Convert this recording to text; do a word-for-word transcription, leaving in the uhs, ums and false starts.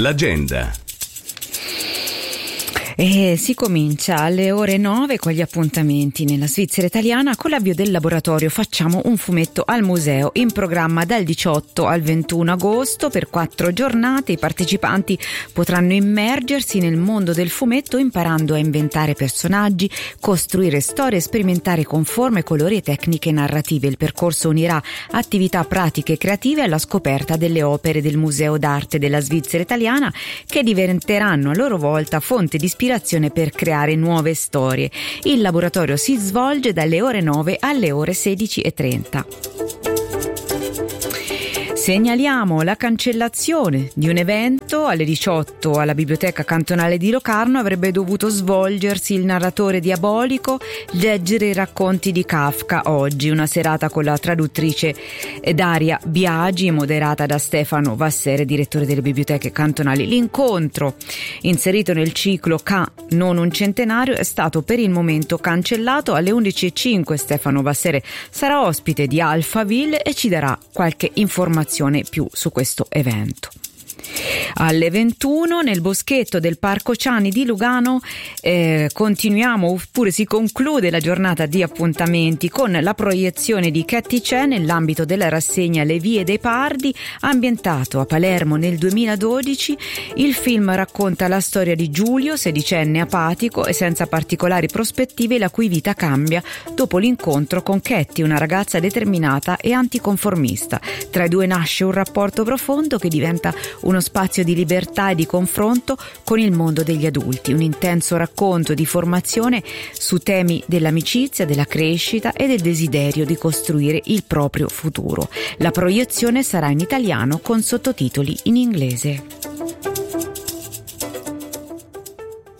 L'agenda. E si comincia alle ore nove con gli appuntamenti nella Svizzera italiana con l'avvio del laboratorio Facciamo un fumetto al museo, in programma dal diciotto al ventuno agosto per quattro giornate. I partecipanti potranno immergersi nel mondo del fumetto imparando a inventare personaggi, costruire storie e sperimentare con forme, colori e tecniche narrative. Il percorso unirà attività pratiche e creative alla scoperta delle opere del Museo d'Arte della Svizzera italiana, che diventeranno a loro volta fonte di ispirazione per creare nuove storie. Il laboratorio si svolge dalle ore nove alle ore sedici e trenta. Segnaliamo la cancellazione di un evento. Alle diciotto alla Biblioteca Cantonale di Locarno avrebbe dovuto svolgersi Il narratore diabolico, leggere i racconti di Kafka oggi, una serata con la traduttrice Daria Biagi, moderata da Stefano Vassere, direttore delle biblioteche cantonali. L'incontro, inserito nel ciclo K non un centenario, è stato per il momento cancellato. Alle undici e cinque Stefano Vassere sarà ospite di Alphaville e ci darà qualche informazione più su questo evento. Alle ventuno nel boschetto del Parco Ciani di Lugano eh, continuiamo, oppure si conclude la giornata di appuntamenti con la proiezione di Catty C'è nell'ambito della rassegna Le vie dei Pardi, ambientato a Palermo nel duemiladodici. Il film racconta la storia di Giulio, sedicenne apatico e senza particolari prospettive, la cui vita cambia dopo l'incontro con Catty, una ragazza determinata e anticonformista. Tra i due nasce un rapporto profondo che diventa uno spazio di libertà e di confronto con il mondo degli adulti, un intenso racconto di formazione su temi dell'amicizia, della crescita e del desiderio di costruire il proprio futuro. La proiezione sarà in italiano con sottotitoli in inglese.